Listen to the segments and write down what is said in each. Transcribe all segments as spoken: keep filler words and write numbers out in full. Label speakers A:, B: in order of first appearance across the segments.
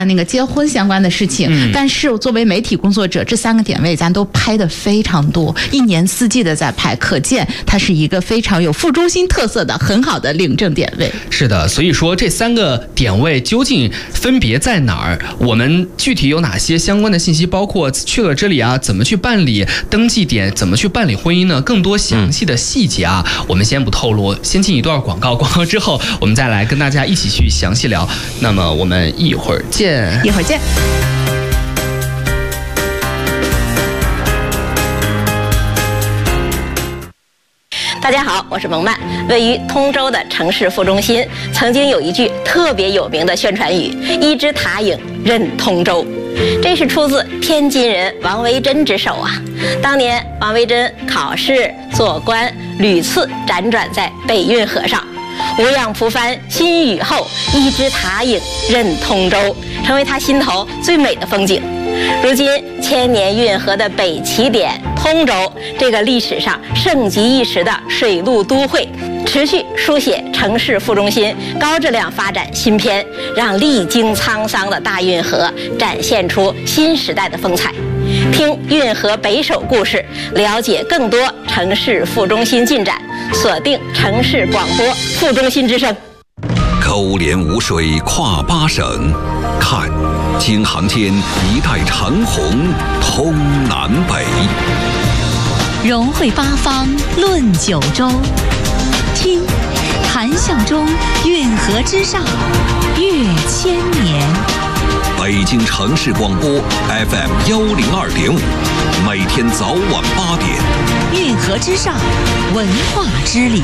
A: 那个结婚相关的事情，嗯、但是作为媒体工作者，这三个点位咱都拍的非常多，一年四季的在拍，可见它是一个非常有副中心特色的很好的领证点位。
B: 是的，所以说这三个点位究竟分别在哪儿？我们具体有哪些相关的信息？包括去了这里啊，怎么去办理登记点？怎么去办理婚姻呢？更多详细的细节啊，嗯、我们先不透露，先进一段广告，广告之后我们再来跟大家一起去详细聊。那么我们一会儿见。
A: 一会儿见。
C: 大家好，我是蒙曼。位于通州的城市副中心，曾经有一句特别有名的宣传语：“一枝塔影任通州”，这是出自天津人王维珍之手啊。当年王维珍考试、做官，屡次辗转在北运河上。无恙蒲帆新雨后，一枝塔影任通州，成为他心头最美的风景。如今千年运河的北起点通州，这个历史上盛极一时的水陆都会，持续书写城市副中心高质量发展新篇，让历经沧桑的大运河展现出新时代的风采。听运河北首故事，了解更多城市副中心进展，锁定城市广播副中心之声。
D: 勾连吴水跨八省，看京杭间一带长虹通南北，
E: 融汇八方论九州，听谈笑中运河之上越千年。
D: 北京城市广播 F M 幺零二点五，每天早晚八点。
E: 运河之上，文化之旅。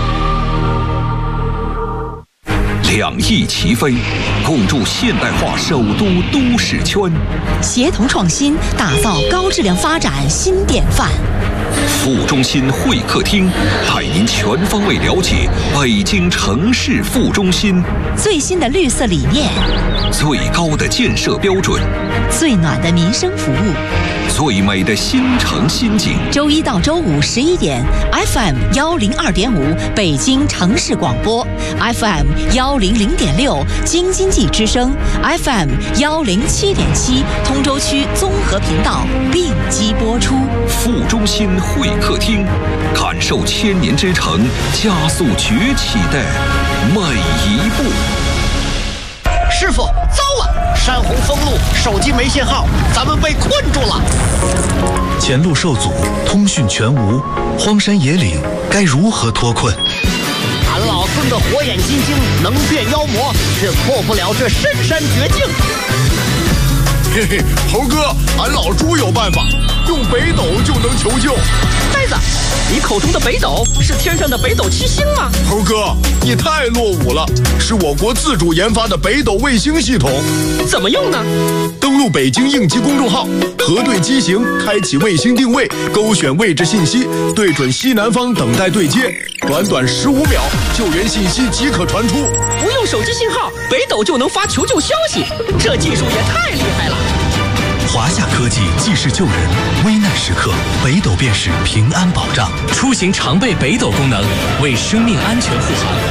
D: 两翼齐飞，共筑现代化首都都市圈，
E: 协同创新，打造高质量发展新典范。
D: 副中心会客厅带您全方位了解北京城市副中心
E: 最新的绿色理念、
D: 最高的建设标准、
E: 最暖的民生服务、
D: 最美的新城新景。
E: 周一到周五十一点 ，F M 幺零二点五北京城市广播 ，F M 幺零零点六京津冀之声 ，F M 幺零七点七通州区综合频道并机播出。
D: 副中心会客厅，感受千年之城加速崛起的每一步。
F: 师傅，糟了！山洪封路，手机没信号，咱们被困住了。
G: 前路受阻，通讯全无，荒山野岭该如何脱困？
F: 俺老孙的火眼金睛能变妖魔，却破不了这深山绝境。
H: 嘿嘿，猴哥，俺老朱有办法，用北斗就能求救。
F: 呆子，你口中的北斗是天上的北斗七星吗？
H: 猴哥，你太落伍了，是我国自主研发的北斗卫星系统。
F: 怎么用呢？
H: 登录北京应急公众号，核对机型，开启卫星定位，勾选位置信息，对准西南方等待对接，短短十五秒，救援信息即可传出。
F: 不用手机信号，北斗就能发求救消息，这技术也太厉害了。
G: 华夏科技济世救人，危难时刻北斗便是平安保障。
I: 出行常备北斗功能，为生命安全护航。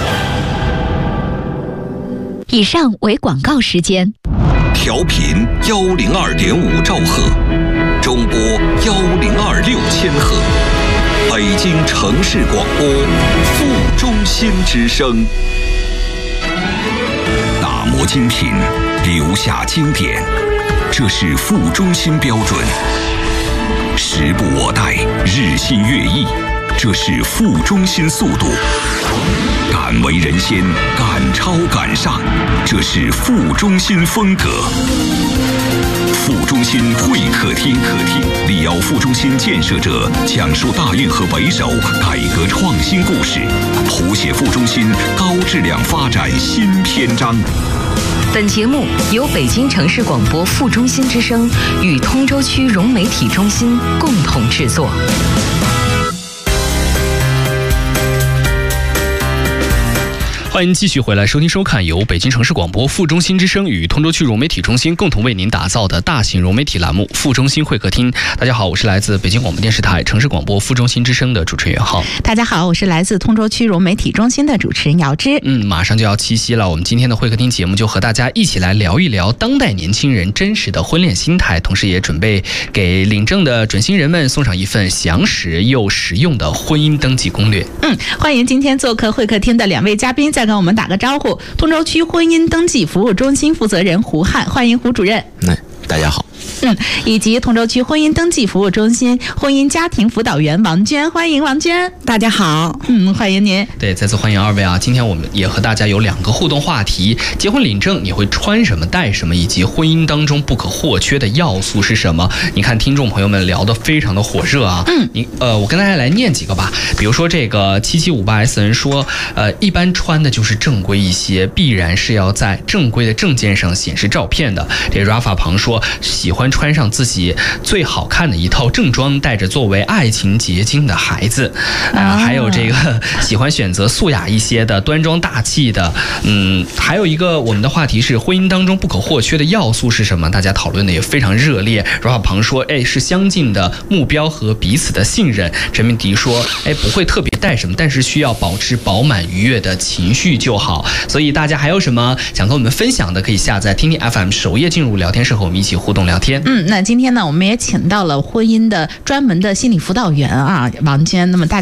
E: 以上为广告时间。
D: 调频幺零二点五兆赫，中波幺零二六千赫，北京城市广播副中心之声。打磨精品，留下经典。这是副中心标准，时不我待，日新月异，这是副中心速度，敢为人先，敢超敢上，这是副中心风格。副中心会客厅，客厅力邀副中心建设者讲述大运河北首改革创新故事，谱写副中心高质量发展新篇章。
J: 本节目由北京城市广播副中心之声与通州区融媒体中心共同制作。
B: 欢迎继续回来收听收看由北京城市广播副中心之声与通州区融媒体中心共同为您打造的大型融媒体栏目副中心会客厅。大家好，我是来自北京广播电视台城市广播副中心之声的主持人袁浩。
A: 大家好，我是来自通州区融媒体中心的主持人姚芝。
B: 嗯，马上就要七夕了，我们今天的会客厅节目就和大家一起来聊一聊当代年轻人真实的婚恋心态，同时也准备给领证的准新人们送上一份详实又实用的婚姻登记攻略。
A: 嗯，欢迎今天做客会客厅的两位嘉宾，再跟我们打个招呼。通州区婚姻登记服务中心负责人胡汉，欢迎胡主任。
K: 嗯，大家好。
A: 嗯，以及通州区婚姻登记服务中心婚姻家庭辅导员王娟，欢迎王娟。
L: 大家好。
A: 嗯，欢迎您。
B: 对，再次欢迎二位啊！今天我们也和大家有两个互动话题：结婚领证你会穿什么、戴什么，以及婚姻当中不可或缺的要素是什么？你看，听众朋友们聊得非常的火热啊。嗯，你呃，我跟大家来念几个吧。比如说这个七七五八 S 人说，呃，一般穿的就是正规一些，必然是要在正规的证件上显示照片的。这 Rafa 庞说，喜欢穿上自己最好看的一套正装，带着作为爱情结晶的孩子啊、呃，还有这个喜欢选择素雅一些的、端庄大气的。嗯，还有一个我们的话题是婚姻当中不可或缺的要素是什么？大家讨论的也非常热烈。Rafa 庞说，哎，是相近的目标和彼此的信任。陈明迪说，哎，不会特别带什么，但是需要保持饱满愉悦的情绪就好。所以大家还有什么想跟我们分享的，可以下载听听 F M 首页进入聊天室和我们一起互动聊天。
A: 嗯，那今天呢，我们也请到了婚姻的专门的心理辅导员啊，王娟。那么大